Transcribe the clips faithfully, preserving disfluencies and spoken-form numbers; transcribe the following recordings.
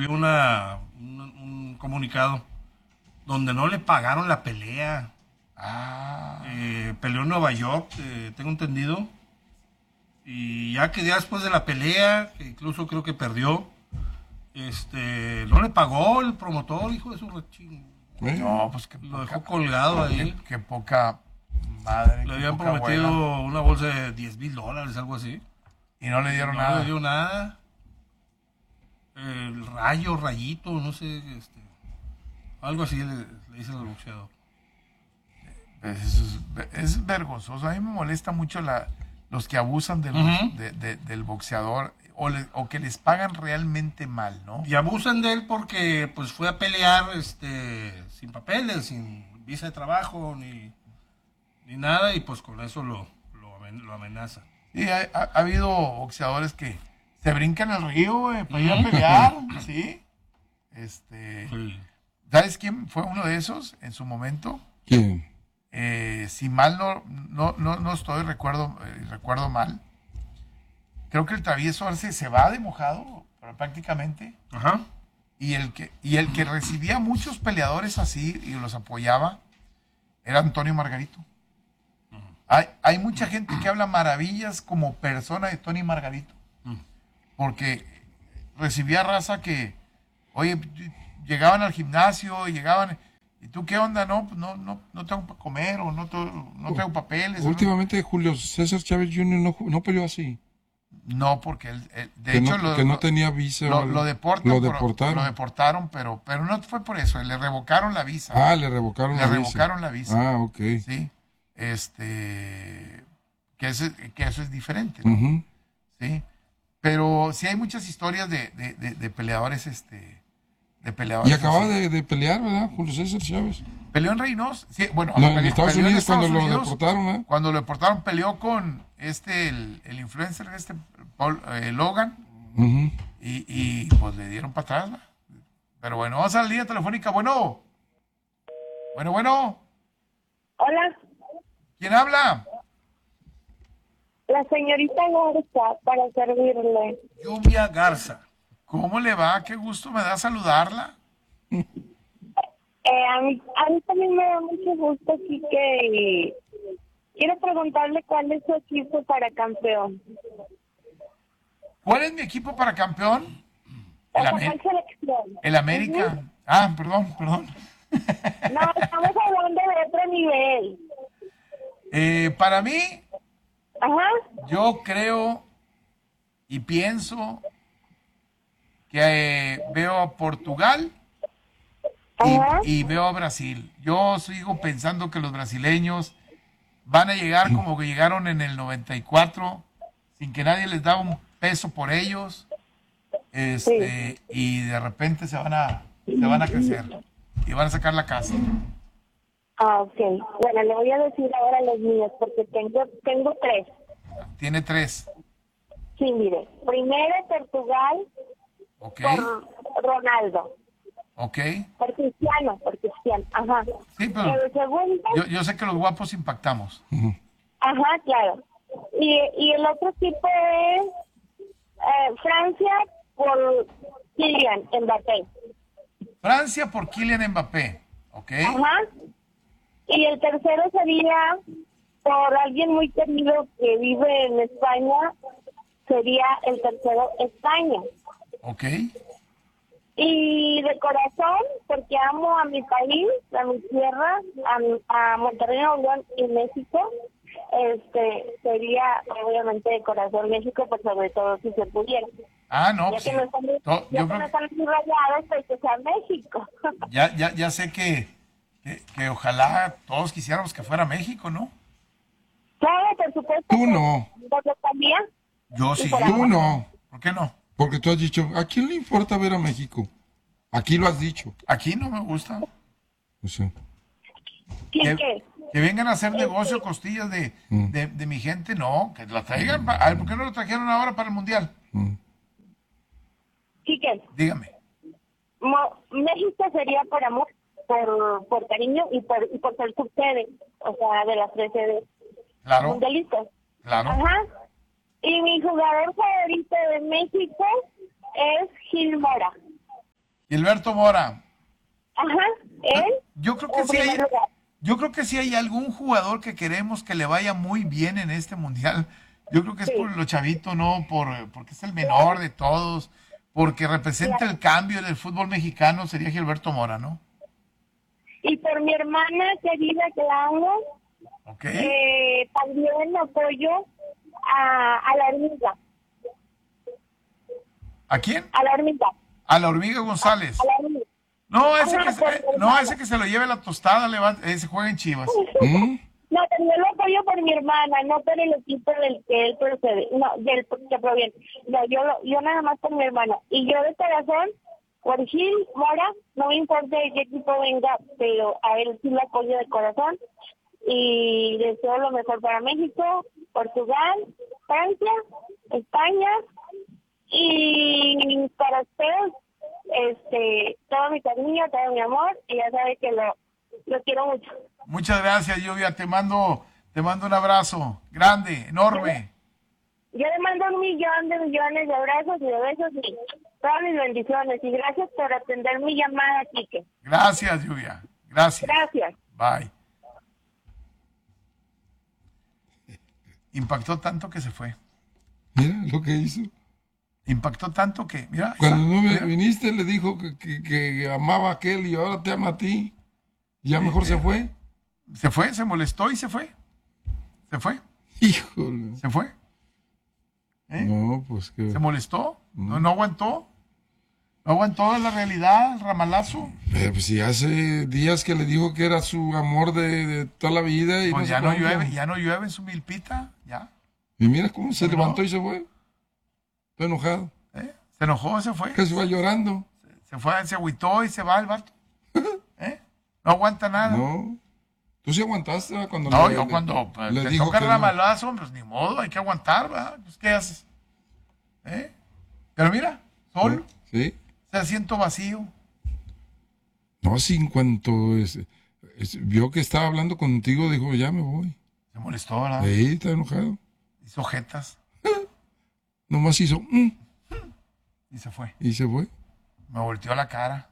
subió una, un, un comunicado donde no le pagaron la pelea. Ah. Eh, peleó en Nueva York, eh, tengo entendido. Y ya que ya después de la pelea, que incluso creo que perdió, este, no le pagó el promotor, hijo de su rechín. No, pues que lo dejó colgado ahí. Qué, qué poca madre. Le habían prometido abuela. Una bolsa de diez mil dólares, algo así. Y no le dieron no nada. No le dio nada. El rayo, rayito, no sé, este, algo así le, le dicen al boxeador. Es, es, es vergonzoso. A mí me molesta mucho la, los que abusan de los, uh-huh. de, de, del boxeador o, le, o que les pagan realmente mal, ¿no? Y abusan de él porque pues fue a pelear este, sin papeles, sin visa de trabajo, ni, ni nada, y pues con eso lo, lo, lo amenaza. Sí, ha, ha, ha habido boxeadores que se brincan al río, güey, para ir a pelear, ¿sí? Este, sí. ¿Sabes quién fue uno de esos en su momento? ¿Quién? Eh, si mal no, no, no, no estoy, recuerdo, eh, recuerdo mal, creo que el Travieso Arce se va de mojado, prácticamente. Ajá. Y el que, y el que recibía muchos peleadores así y los apoyaba era Antonio Margarito. Uh-huh. Hay, hay mucha gente que habla maravillas como persona de Tony Margarito. Uh-huh. Porque recibía raza que, oye, llegaban al gimnasio, llegaban, ¿y tú qué onda? No, pues no, no, no tengo para comer o no, to, no traigo papeles. Últimamente no. Julio César Chávez junior no, no peleó así. No, porque él, él de que hecho no, lo, que no tenía visa. Lo, lo, deportan, lo deportaron. Lo deportaron, pero, pero no fue por eso, le revocaron la visa. Ah, le revocaron le la revocaron visa. la visa. Ah, ok. Sí, este, que eso, que eso es diferente, ¿no? Uh-huh. Sí. Pero sí hay muchas historias de, de, de, de peleadores, este, de peleadores. Y acaba de, de pelear, ¿verdad? Julio César Chávez. Peleó en Reynosa, sí, bueno. No, peleó, en Estados peleó Unidos en Estados cuando Unidos, lo deportaron, ¿eh? Cuando lo deportaron peleó con este, el, el influencer, este, Paul, eh, Logan, uh-huh. y, y pues le dieron para atrás, ¿no? Pero bueno, vamos a la línea telefónica, bueno. Bueno, bueno. Hola. ¿Quién habla? La señorita Garza, para servirle. Lluvia Garza. ¿Cómo le va? Qué gusto me da saludarla. Eh, a, mí, a mí también me da mucho gusto, Quique, y quiero preguntarle cuál es su equipo para campeón. ¿Cuál es mi equipo para campeón? El, Amer- el América. Uh-huh. Ah, perdón, perdón. No, estamos hablando de otro nivel. Eh, para mí, Ajá. yo creo y pienso que eh, veo a Portugal y, y veo a Brasil. Yo sigo pensando que los brasileños van a llegar como que llegaron en el noventa y cuatro, sin que nadie les daba un peso por ellos, este, sí. Y de repente se van a se van a crecer y van a sacar la casa. Ah, ok. Bueno, le voy a decir ahora los míos, porque tengo tengo tres. Tiene tres. Sí, mire. Primero Portugal, okay. Por Ronaldo. Ok. Por Cristiano, por Cristiano, ajá. Sí, pero el segundo, yo, yo sé que los guapos impactamos. Uh-huh. Ajá, claro. Y, y el otro tipo es eh, Francia por Kylian Mbappé. Francia por Kylian Mbappé, ok. Ajá. Y el tercero sería por alguien muy querido que vive en España, sería el tercero España. Ok. Y de corazón, porque amo a mi país, a mi tierra, a, a Monterrey, Nuevo León y México, este sería obviamente de corazón México, por sobre todo si se pudiera. Ah, no, ya pues que sí. no están, no, ya yo que creo... no están muy rayados, pues que sea México. ya, ya, ya sé que, que, que ojalá todos quisiéramos que fuera México, ¿no? Claro, por supuesto. Tú no. ¿Yo también? Yo sí. Tú no. ¿Por qué no? Porque tú has dicho, ¿a quién le importa ver a México? Aquí lo has dicho. Aquí no me gusta. O sea. ¿Qué, qué? Que vengan a hacer negocio, costillas de, mm. de, de mi gente, no, que la traigan. A ver, ¿por qué no lo trajeron ahora para el Mundial? Mm. Quique. Dígame. Mo- México sería por amor, por, por cariño y por, y por ser subsede, o sea, de las tres sedes claro. mundialistas. Claro. Ajá. Y mi jugador favorito de México es Gil Mora. Gilberto Mora. Ajá, él. Yo creo que en sí hay, primer lugar. yo creo que sí hay algún jugador que queremos que le vaya muy bien en este mundial. Yo creo que es Sí. por lo chavito, no por porque es el menor de todos, porque representa el cambio en el fútbol mexicano, sería Gilberto Mora, ¿no? Y por mi hermana querida que la amo, Ok. eh, también apoyo a, a la hormiga, ¿A quién? a la hormiga, A la Hormiga González. a la hormiga. No, ese Ajá, que se, por mi no, hermana. ese que se lo lleve la tostada, le va, ese juega en Chivas. ¿Mm? No, pero yo lo apoyo por mi hermana, no por el equipo del que él procede, no, del que proviene. No, yo, lo- yo nada más por mi hermana. Y yo de corazón, por Gil Mora, no me importa de qué equipo venga, pero a él sí lo apoyo de corazón. Y deseo lo mejor para México, Portugal, Francia, España. Y para ustedes, este, todo mi cariño, todo mi amor, y ya sabe que lo, lo quiero mucho. Muchas gracias, Lluvia. Te mando, te mando un abrazo grande, enorme. Yo le mando un millón de millones de abrazos y de besos y todas mis bendiciones. Y gracias por atender mi llamada, Quique. Gracias, Lluvia. Gracias. Gracias. Bye. Impactó tanto que se fue. Mira lo que hizo. Impactó tanto que, mira. Cuando está, no me mira. viniste, le dijo que, que- que amaba a aquel y ahora te ama a ti. Ya mejor se fue. Se fue, se molestó y se fue. Se fue, Híjole. se fue. ¿Eh? No, pues que. Se molestó, no, no aguantó. No aguantó la realidad, el ramalazo. Pero pues si hace días que le dijo que era su amor de, de toda la vida y Pues no sé ya no cuánto. llueve, ya no llueve en su milpita, ya. Y mira cómo se ¿No? levantó y se fue. Está enojado. ¿Eh? Se enojó, se fue. Casi va llorando. Se fue, se agüitó y se va el vato. ¿Eh? No aguanta nada. No, No. Tú sí aguantaste, ¿verdad? Cuando le- yo le- cuando pues, le te dijo toca que el no. ramalazo, pues ni modo, hay que aguantar, ¿verdad? Pues, ¿qué haces? ¿Eh? Pero mira, solo, Sí. se asiento vacío. No, sí, en cuanto es- es- vio que estaba hablando contigo, dijo, ya me voy. Se molestó, ¿verdad? Sí, está enojado. Hizo jetas Nomás hizo, "Mm", y se fue. y se fue. Me volteó la cara.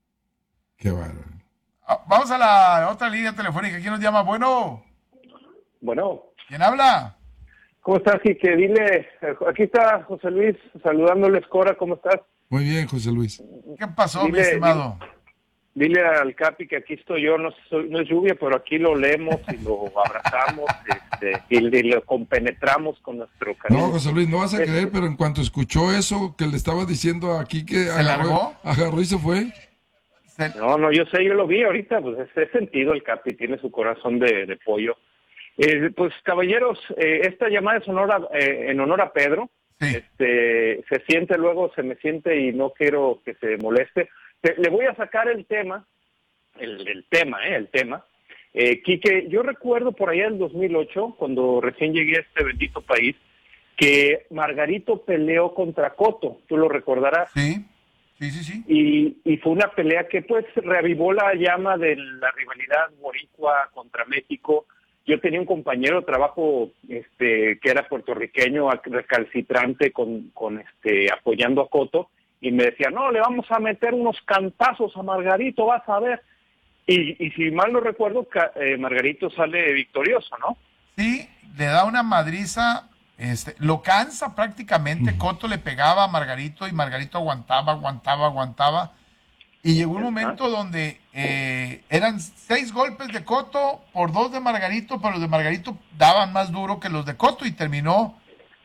Qué bárbaro. Ah, vamos a la otra línea telefónica. ¿Quién nos llama? Bueno, Bueno, ¿quién habla? ¿cómo estás, Quique? Dile, eh, aquí está José Luis saludándoles, Cora, ¿cómo estás? Muy bien, José Luis. ¿Qué pasó, mi Dile- estimado? Dile al Capi que aquí estoy yo, no, soy, no es lluvia, pero aquí lo leemos y lo abrazamos este, y, y lo compenetramos con nuestro cariño. No, José Luis, no vas a creer, pero en cuanto escuchó eso que le estaba diciendo aquí que ¿Se largó? agarró y se fue. Se- No, no, yo sé, yo lo vi ahorita, pues ese sentido el Capi, tiene su corazón de, de pollo. Eh, pues caballeros, eh, esta llamada es honor a- eh, en honor a Pedro. Sí. Este, se siente luego, se me siente y no quiero que se moleste. Te- le voy a sacar el tema, el, el tema, eh, el tema. Eh, Quique, yo recuerdo por allá del dos mil ocho, cuando recién llegué a este bendito país, que Margarito peleó contra Cotto, tú lo recordarás. Sí, sí, sí, sí. Y, y fue una pelea que pues reavivó la llama de la rivalidad boricua contra México. Yo tenía un compañero de trabajo este que era puertorriqueño, recalcitrante, con, con este apoyando a Cotto, y me decía, no, le vamos a meter unos cantazos a Margarito, vas a ver. Y, y si mal no recuerdo, ca- eh, Margarito sale victorioso, ¿no? Sí, le da una madriza, este, lo cansa prácticamente. Cotto le pegaba a Margarito y Margarito aguantaba, aguantaba, aguantaba. Y llegó un momento donde eh, eran seis golpes de Cotto por dos de Margarito, pero los de Margarito daban más duro que los de Cotto y terminó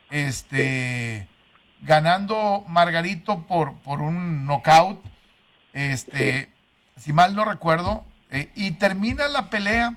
este, ganando Margarito por, por un knockout, este, si mal no recuerdo, eh, y termina la pelea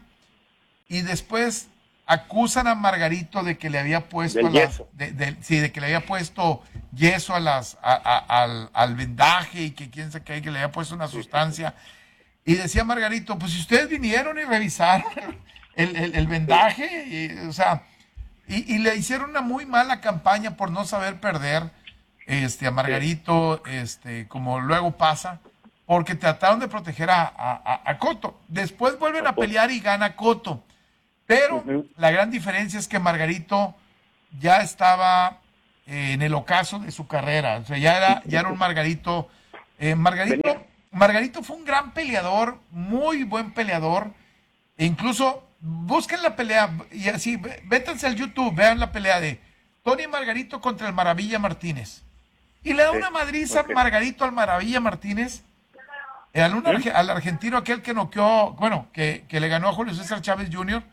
y después acusan a Margarito de que le había puesto Del a las, yeso. de, de- sí, de que le había puesto yeso a las a- a- al, al vendaje y que quién sabe qué, que le había puesto una sustancia. Y decía Margarito, pues si ustedes vinieron y revisaron el, el- el vendaje, y, o sea, y, y le hicieron una muy mala campaña por no saber perder este, a Margarito, este, como luego pasa, porque trataron de proteger a, a, a- a Cotto. Después vuelven a pelear y gana Cotto. Pero Ujú. la gran diferencia es que Margarito ya estaba eh, en el ocaso de su carrera. O sea, ya era, ya era un Margarito. eh, Margarito Venía- Margarito fue un gran peleador, muy buen peleador. E incluso busquen la pelea y así, vétanse al YouTube, vean la pelea de Tony Margarito contra el Maravilla Martínez. Y le da una madriza okay. Margarito al Maravilla Martínez, al, un, ¿Sí? al argentino aquel que noqueó, bueno, que, que le ganó a Julio César Chávez junior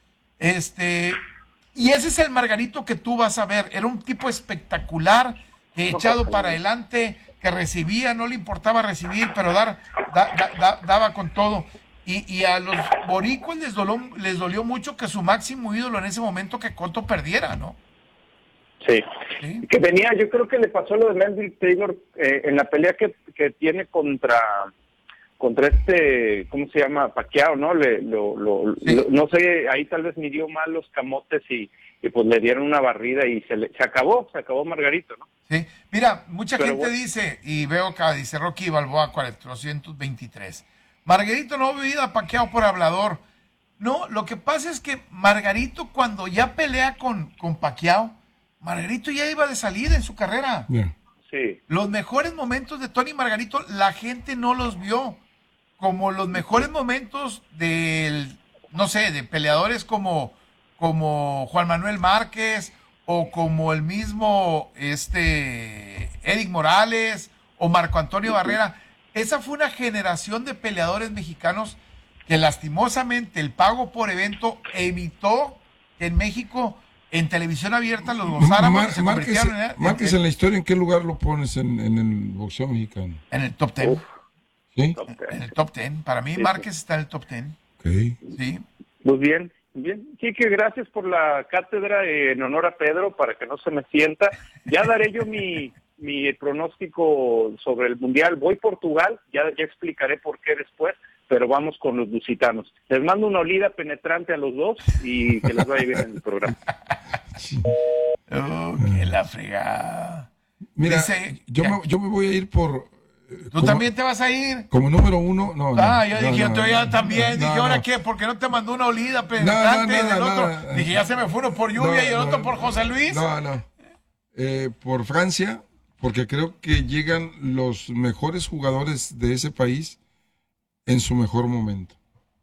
Este, y ese es el Margarito que tú vas a ver. Era un tipo espectacular, echado para adelante, que recibía, no le importaba recibir, pero dar, da, da, da, daba con todo. Y, y a los boricuas les dolió, les dolió mucho que su máximo ídolo en ese momento, que Cotto, perdiera, ¿no? Sí. ¿Sí? Que venía, yo creo que le pasó lo de Melvin Taylor eh, en la pelea que, que tiene contra contra este, ¿cómo se llama? Pacquiao, ¿no? Le, lo, lo, sí. lo, no sé, ahí tal vez midió mal los camotes y, y pues le dieron una barrida y se, le, se acabó, se acabó Margarito, ¿no? Sí, mira, mucha Pero gente bueno. dice, y veo acá, dice Rocky Balboa cuatrocientos veintitrés, Margarito no ha vivido a Pacquiao por hablador. No, lo que pasa es que Margarito, cuando ya pelea con, con Pacquiao, Margarito ya iba de salida en su carrera. Yeah. Sí. Los mejores momentos de Tony Margarito, la gente no los vio. Como los mejores momentos del, no sé, de peleadores como, como Juan Manuel Márquez, o como el mismo este Eric Morales, o Marco Antonio Barrera. Esa fue una generación de peleadores mexicanos que lastimosamente el pago por evento evitó que en México, en televisión abierta, los gozáramos. Mar, se Márquez, en, en, Márquez en, en la historia, ¿en qué lugar lo pones en, en el boxeo mexicano? En el top ten. ¿Sí? En el top ten. Para mí, sí, Márquez sí. está en el top ten. Okay. Sí. Muy bien. Bien, Quique, gracias por la cátedra en honor a Pedro, para que no se me sienta. Ya daré yo mi, mi pronóstico sobre el Mundial. Voy Portugal, ya, ya explicaré por qué después, pero vamos con los lusitanos. Les mando una olida penetrante a los dos y que les vaya bien en el programa. Oh, qué la fregada. Mira, Dice, yo, me, yo me voy a ir por... ¿Tú como, también te vas a ir? Como número uno, no. Ah, no, yo no, dije, no, yo no, ya también. no, dije, no, ¿ahora no. qué? ¿Por qué no te mandó una olida penetrante no, no, del no, otro? no, no. Dije, ya se me fue uno por lluvia No, y el otro no, por José Luis. No, no. Eh, por Francia, porque creo que llegan los mejores jugadores de ese país en su mejor momento.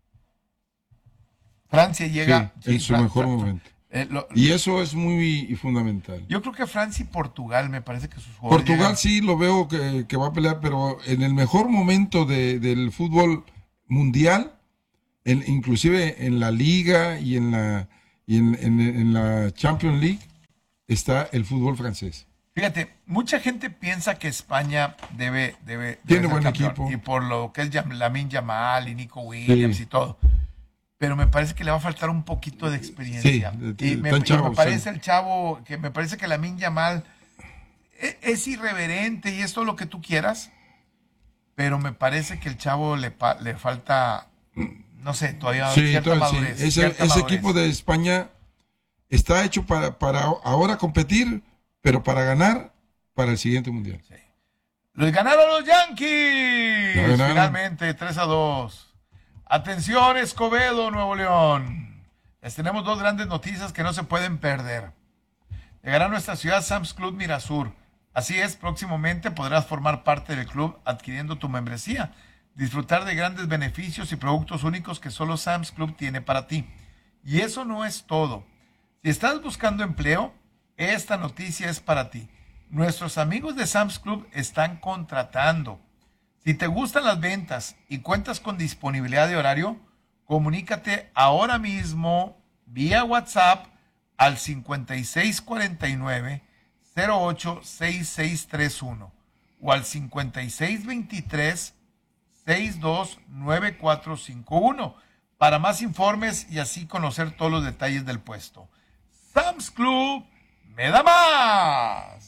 Francia llega... Sí, en sí, su Fran, mejor Fran, momento. Eh, lo, y eso es muy fundamental. Yo creo que Francia y Portugal, me parece que sus jugadores Portugal llegan... sí lo veo que, que va a pelear, pero en el mejor momento de, del fútbol mundial, en, inclusive en la Liga y en la y en, en, en la Champions League, está el fútbol francés. Fíjate, mucha gente piensa que España debe, debe, debe Tiene ser buen campeón, equipo. y por lo que es Yam, Lamine Yamal y Nico Williams Sí. y todo. Pero me parece que le va a faltar un poquito de experiencia. Sí, y me, tan y chavo, me parece sí. el chavo, que me parece que Lamine Yamal es, es irreverente y es todo lo que tú quieras, pero me parece que el chavo le, pa, le falta, no sé, todavía Sí, cierta entonces, madurez. sí. Ese, cierta ese madurez. equipo de España está hecho para, para ahora competir, pero para ganar para el siguiente mundial. Sí. Los ganaron los Yankees. Ganaron. Finalmente, tres a dos. Atención, Escobedo, Nuevo León. Les tenemos dos grandes noticias que no se pueden perder. Llegará a nuestra ciudad Sam's Club Mirasur. Así es, próximamente podrás formar parte del club adquiriendo tu membresía, disfrutar de grandes beneficios y productos únicos que solo Sam's Club tiene para ti. Y eso no es todo. Si estás buscando empleo, esta noticia es para ti. Nuestros amigos de Sam's Club están contratando. Si te gustan las ventas y cuentas con disponibilidad de horario, comunícate ahora mismo vía WhatsApp al cincuenta y seis cuarenta y nueve cero ocho sesenta y seis treinta y uno o al cincuenta y seis veintitrés sesenta y dos noventa y cuatro cincuenta y uno para más informes y así conocer todos los detalles del puesto. Sam's Club me da más.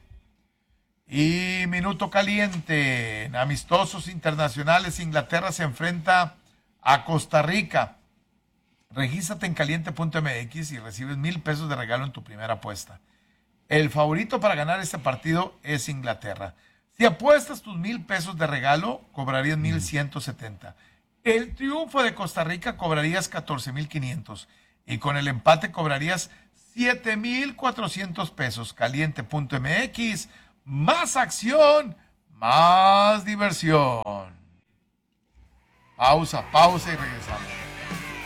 Y minuto caliente, en amistosos internacionales, Inglaterra se enfrenta a Costa Rica. Regístrate en caliente punto m x y recibes mil pesos de regalo en tu primera apuesta. El favorito para ganar este partido es Inglaterra. Si apuestas tus mil pesos de regalo, cobrarías mil ciento setenta. El triunfo de Costa Rica cobrarías catorce mil quinientos y con el empate cobrarías siete mil cuatrocientos pesos. caliente punto m x. Más acción, más diversión. Pausa, pausa y regresamos.